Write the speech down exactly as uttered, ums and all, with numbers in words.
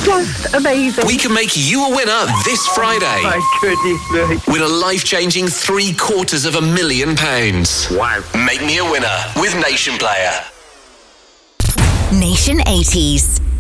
Just amazing. We can make you a winner this Friday. Oh, my goodness me. Win a life-changing three quarters of a million pounds. Wow. Make me a winner with Nation Player. Nation eighties.